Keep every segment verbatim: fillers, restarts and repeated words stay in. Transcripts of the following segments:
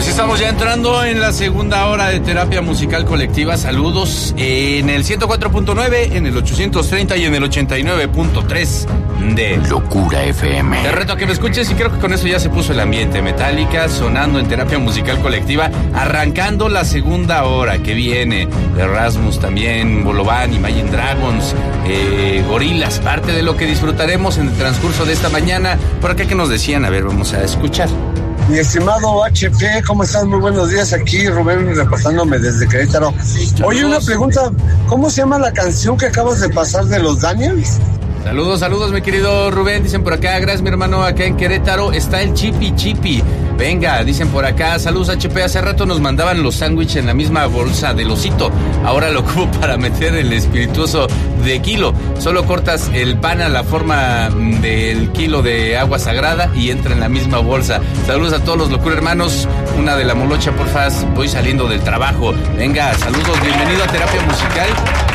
Pues estamos ya entrando en la segunda hora de terapia musical colectiva. Saludos en el ciento cuatro punto nueve, en el ochocientos treinta y en el ochenta y nueve punto tres de Locura F M. Te reto a que me escuches y creo que con eso ya se puso el ambiente. Metallica sonando en terapia musical colectiva, arrancando la segunda hora que viene. De Rasmus también, Bolovan, Imagine Dragons, eh, Gorillaz, parte de lo que disfrutaremos en el transcurso de esta mañana. Por acá que nos decían, a ver, vamos a escuchar. Mi estimado H P, ¿cómo estás? Muy buenos días, aquí Rubén repasándome desde Querétaro. Oye, una pregunta, ¿cómo se llama la canción que acabas de pasar de los Daniels? Saludos, saludos, mi querido Rubén. Dicen por acá, gracias mi hermano, acá en Querétaro está el Chipi Chipi. Venga, dicen por acá, saludos H P, hace rato nos mandaban los sándwiches en la misma bolsa del osito. Ahora lo ocupo para meter el espirituoso de kilo. Solo cortas el pan a la forma del kilo de agua sagrada y entra en la misma bolsa. Saludos a todos los locura hermanos. Una de la molocha, porfa, voy saliendo del trabajo. Venga, saludos, bienvenido a Terapia Musical.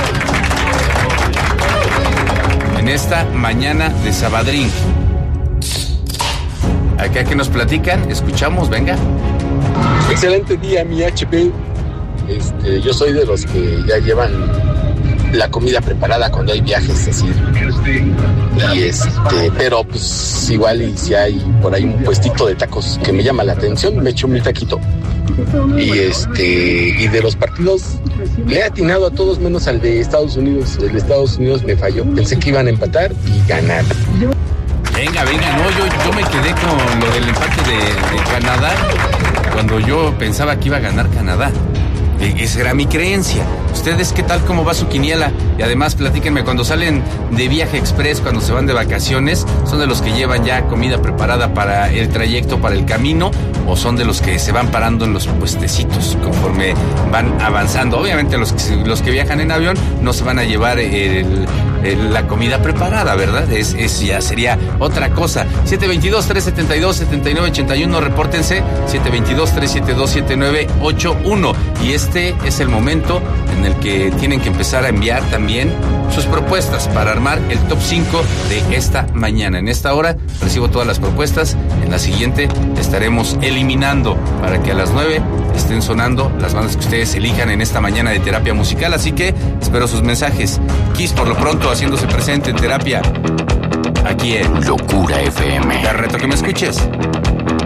En esta mañana de Sabadrín. Acá que nos platican, escuchamos, venga. Excelente día, mi H P. Este, yo soy de los que ya llevan la comida preparada cuando hay viajes, así. Y este, pero pues igual y si hay por ahí un puestito de tacos que me llama la atención, me echo mi taquito. Y este, y de los partidos le he atinado a todos menos al de Estados Unidos. El de Estados Unidos me falló. Pensé que iban a empatar y ganar. Venga, venga, no, yo, yo me quedé con lo del empate de, de Canadá, cuando yo pensaba que iba a ganar Canadá. Esa era mi creencia. ¿Ustedes qué tal, cómo va su quiniela? Y además platíquenme, cuando salen de viaje express, cuando se van de vacaciones, ¿son de los que llevan ya comida preparada para el trayecto, para el camino? ¿O son de los que se van parando en los puestecitos conforme van avanzando? Obviamente los que, los que viajan en avión no se van a llevar el, el, la comida preparada, ¿verdad? Es, es ya sería otra cosa. siete veintidós, trescientos setenta y dos, setenta y nueve ochenta y uno, repórtense. siete veintidós, trescientos setenta y dos, setenta y nueve ochenta y uno. Y este es el momento en el que tienen que empezar a enviar también sus propuestas para armar el top cinco de esta mañana. En esta hora recibo todas las propuestas. En la siguiente estaremos eliminando para que a las nueve estén sonando las bandas que ustedes elijan en esta mañana de terapia musical. Así que espero sus mensajes. Kiss por lo pronto haciéndose presente en terapia aquí en Locura F M. Te reto que me escuches.